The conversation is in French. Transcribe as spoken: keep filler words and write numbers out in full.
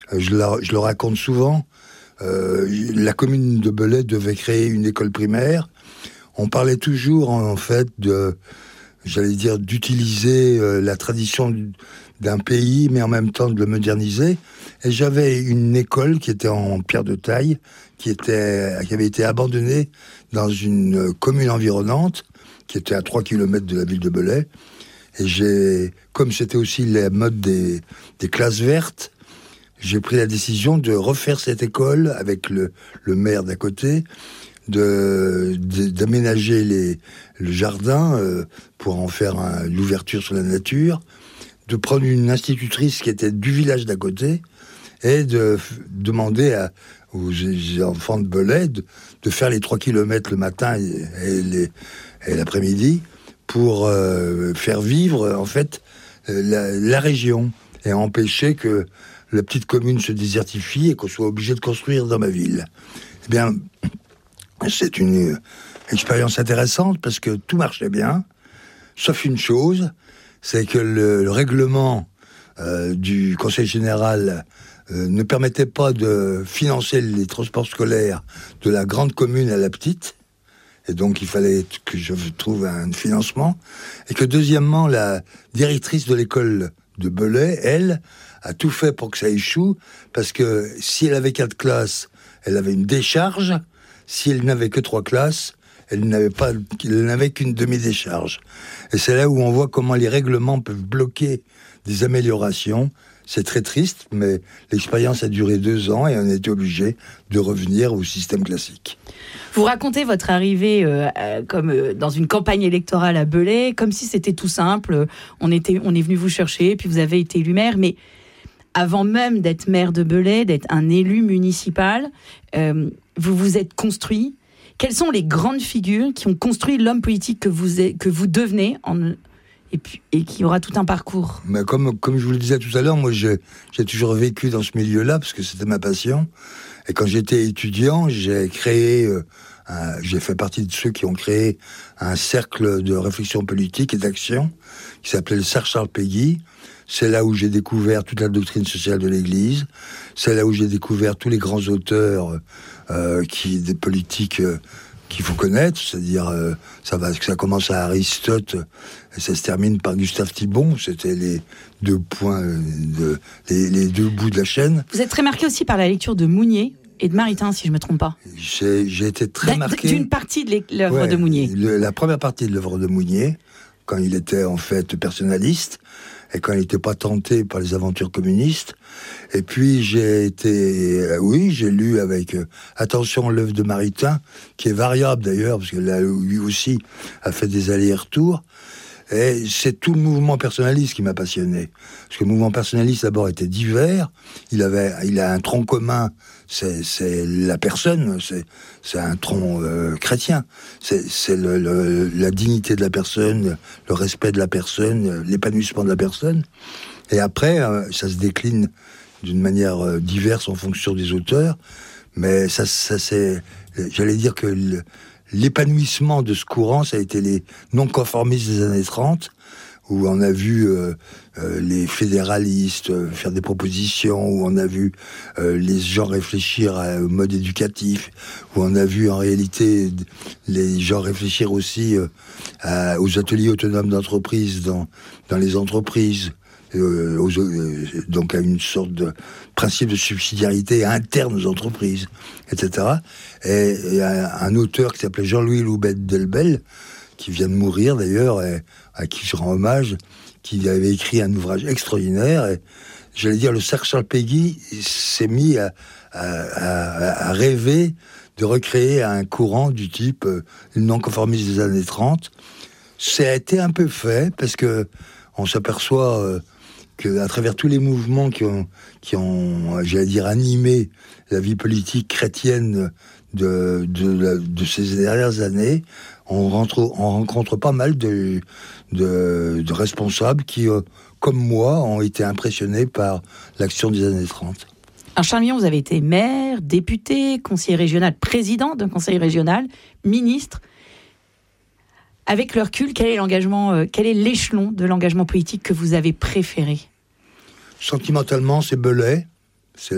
je, la, je le raconte souvent, euh, la commune de Belay devait créer une école primaire. On parlait toujours, en fait, de, j'allais dire, d'utiliser euh, la tradition d'un pays, mais en même temps de le moderniser. Et j'avais une école qui était en pierre de taille, qui, était, qui avait été abandonnée dans une commune environnante, qui était à trois kilomètres de la ville de Belay. Et j'ai, comme c'était aussi la mode des, des classes vertes, j'ai pris la décision de refaire cette école avec le, le maire d'à côté, de, de, d'aménager les, le jardin euh, pour en faire un, l'ouverture sur la nature, de prendre une institutrice qui était du village d'à côté et de f- demander à, aux enfants de Belay de, de faire les trois kilomètres le matin et, et, les, et l'après-midi pour euh, faire vivre en fait la, la région et empêcher que la petite commune se désertifie et qu'on soit obligé de construire dans ma ville. Eh bien, c'est une expérience intéressante parce que tout marchait bien, sauf une chose, c'est que le, le règlement euh, du Conseil général euh, ne permettait pas de financer les transports scolaires de la grande commune à la petite, et donc il fallait que je trouve un financement, et que deuxièmement, la directrice de l'école de Belay, elle, a tout fait pour que ça échoue, parce que si elle avait quatre classes, elle avait une décharge, si elle n'avait que trois classes, elle n'avait pas, elle n'avait qu'une demi-décharge. Et c'est là où on voit comment les règlements peuvent bloquer des améliorations. C'est très triste, mais l'expérience a duré deux ans et on a été obligé de revenir au système classique. Vous racontez votre arrivée euh, euh, comme euh, dans une campagne électorale à Belay, comme si c'était tout simple. On était, on est venu vous chercher, puis vous avez été élu maire, mais avant même d'être maire de Belay, d'être un élu municipal, euh, vous vous êtes construit. Quelles sont les grandes figures qui ont construit l'homme politique que vous, êtes, que vous devenez en, et, puis, et qui aura tout un parcours? Mais comme, comme je vous le disais tout à l'heure, moi j'ai, j'ai toujours vécu dans ce milieu-là parce que c'était ma passion. Et quand j'étais étudiant, j'ai créé, euh, un, j'ai fait partie de ceux qui ont créé un cercle de réflexion politique et d'action qui s'appelait le Cercle Charles Péguy. C'est là où j'ai découvert toute la doctrine sociale de l'Église. C'est là où j'ai découvert tous les grands auteurs euh, qui, des politiques euh, qu'il faut connaître. C'est-à-dire, euh, ça va, ça commence à Aristote et ça se termine par Gustave Thibon. C'était les deux points, de, les, les deux bouts de la chaîne. Vous êtes très marqué aussi par la lecture de Mounier et de Maritain, si je ne me trompe pas. J'ai, j'ai été très D- marqué d'une partie de l'œuvre ouais, de Mounier. Le, la première partie de l'œuvre de Mounier, quand il était en fait personnaliste. Et quand il n'était pas tenté par les aventures communistes. Et puis j'ai été, euh, oui, j'ai lu avec euh, attention l'œuvre de Maritain, qui est variable d'ailleurs, parce que là, lui aussi a fait des allers-retours. Et c'est tout le mouvement personnaliste qui m'a passionné. Parce que le mouvement personnaliste, d'abord, était divers. Il avait, il a un tronc commun, c'est, c'est la personne, c'est, c'est un tronc euh, chrétien. C'est, c'est le, le, la dignité de la personne, le respect de la personne, l'épanouissement de la personne. Et après, euh, ça se décline d'une manière euh, diverse en fonction des auteurs. Mais ça, ça c'est, j'allais dire que le, l'épanouissement de ce courant, ça a été les non-conformistes des années trente, où on a vu euh, euh, les fédéralistes euh, faire des propositions, où on a vu euh, les gens réfléchir à, au mode éducatif, où on a vu en réalité les gens réfléchir aussi euh, à, aux ateliers autonomes d'entreprise dans, dans les entreprises, euh, aux, euh, donc à une sorte de principe de subsidiarité interne aux entreprises, et cetera. Et il y a un auteur qui s'appelait Jean-Louis Loubet-Delbel, qui vient de mourir d'ailleurs, et à qui je rends hommage, qui avait écrit un ouvrage extraordinaire. Et j'allais dire, le Cercle Charles Péguy s'est mis à, à, à, à rêver de recréer un courant du type euh, non-conformiste des années trente. Ça a été un peu fait, parce que on s'aperçoit euh, qu'à travers tous les mouvements qui ont, qui ont, j'allais dire, animé la vie politique chrétienne de, de, de ces dernières années, on, rentre, on rencontre pas mal de, de, de responsables qui, euh, comme moi, ont été impressionnés par l'action des années trente. Alors Charles Millon, vous avez été maire, député, conseiller régional, président d'un conseil régional, ministre. Avec le recul, quel est l'engagement, euh, quel est l'échelon de l'engagement politique que vous avez préféré ? Sentimentalement, c'est Belay.